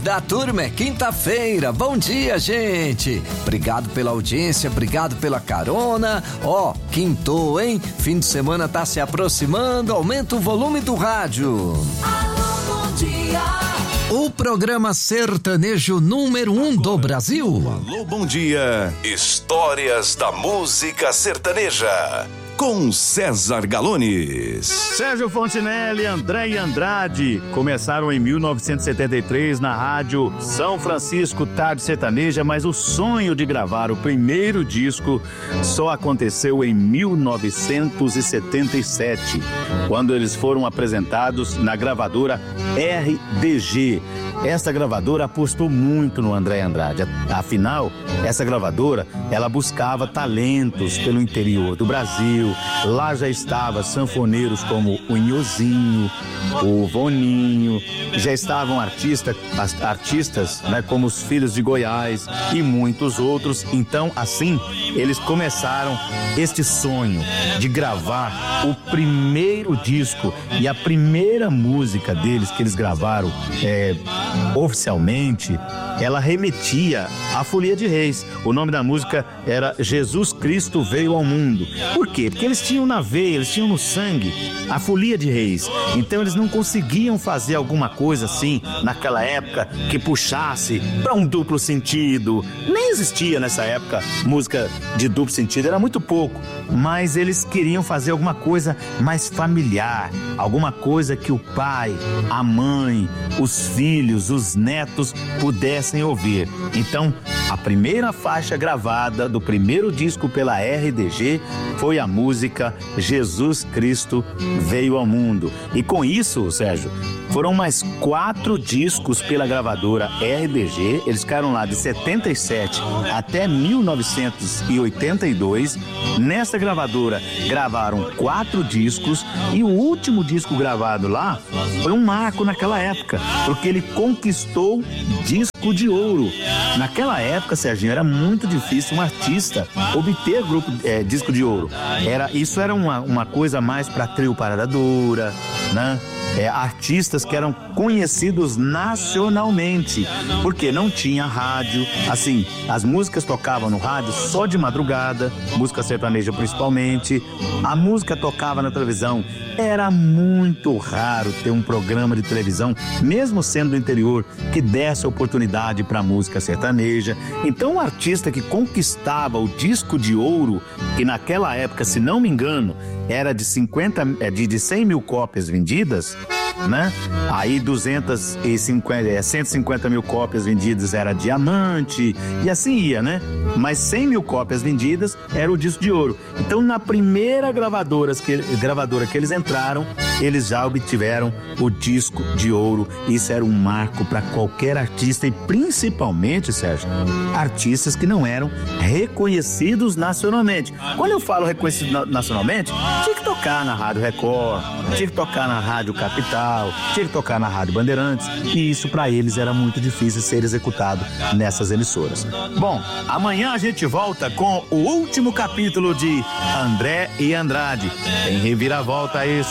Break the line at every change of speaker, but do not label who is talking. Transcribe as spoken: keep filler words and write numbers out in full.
Da turma é quinta-feira, bom dia, gente. Obrigado pela audiência, obrigado pela carona. Ó, oh, quintou, hein? Fim de semana tá se aproximando, aumenta o volume do rádio.
Alô, bom dia.
O programa sertanejo número um do Brasil.
Alô, bom dia. Histórias da música sertaneja. Com César Galones.
Sérgio Fontinelli e André Andrade começaram em mil novecentos e setenta e três na rádio São Francisco Tarde Sertaneja, mas o sonho de gravar o primeiro disco só aconteceu em mil novecentos e setenta e sete, quando eles foram apresentados na gravadora R D G. Essa gravadora apostou muito no André Andrade. Afinal, essa gravadora, ela buscava talentos pelo interior do Brasil. Lá já estava sanfoneiros como o Nhozinho, o Voninho, já estavam artista, artistas né, como os Filhos de Goiás e muitos outros. Então, assim, eles começaram este sonho de gravar o primeiro disco, e a primeira música deles que eles gravaram é, oficialmente, ela remetia à Folia de Reis. O nome da música era Jesus Cristo Veio ao Mundo. Por quê? Porque eles tinham na veia, eles tinham no sangue a Folia de Reis. Então eles não conseguiam fazer alguma coisa assim, naquela época, que puxasse para um duplo sentido. Nem existia nessa época música de duplo sentido, era muito pouco. Mas eles queriam fazer alguma coisa mais familiar, alguma coisa que o pai, a mãe, os filhos, os netos pudessem ouvir. Então, a primeira faixa gravada do primeiro disco pela R D G foi a música Jesus Cristo Veio ao Mundo. E com isso, Sérgio, foram mais quatro discos pela gravadora R D G. Eles ficaram lá de setenta e sete até mil novecentos e oitenta e dois. Nessa gravadora gravaram quatro discos, e o último disco gravado lá foi um marco naquela época, porque ele conquistou disco de ouro. Naquela época, Serginho, era muito difícil um artista obter grupo, é, disco de ouro. Era, isso era uma, uma coisa mais para trio Parada Dura, né? É, artistas que eram conhecidos nacionalmente, porque não tinha rádio. Assim, as músicas tocavam no rádio só de madrugada, música sertaneja principalmente. A música tocava na televisão. Era muito raro ter um programa de televisão, mesmo sendo do interior, que desse oportunidade para música sertaneja. Então, um artista que conquistava o disco de ouro, que naquela época, se não me engano, era de cinquenta, de, de cem mil cópias vendidas, né? Aí duzentas e cinquenta, cento e cinquenta mil cópias vendidas era diamante, e assim ia, né? Mas cem mil cópias vendidas era o disco de ouro. Então, na primeira gravadora que, gravadora que eles entraram, eles já obtiveram o disco de ouro. Isso era um marco para qualquer artista, e principalmente, Sérgio, artistas que não eram reconhecidos nacionalmente. Quando eu falo reconhecido nacionalmente, tinha que tocar na Rádio Record, tinha que tocar na Rádio Capital, tinha que tocar na Rádio Bandeirantes, e isso para eles era muito difícil ser executado nessas emissoras. Bom, amanhã a gente volta com o último capítulo de André e Andrade. Tem reviravolta aí,